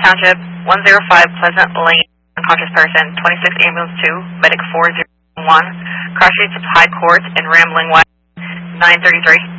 Township, 105 Pleasant Lane, unconscious person, 26 Ambulance 2, Medic 401, cross streets of High Court and Rambling Way, 933.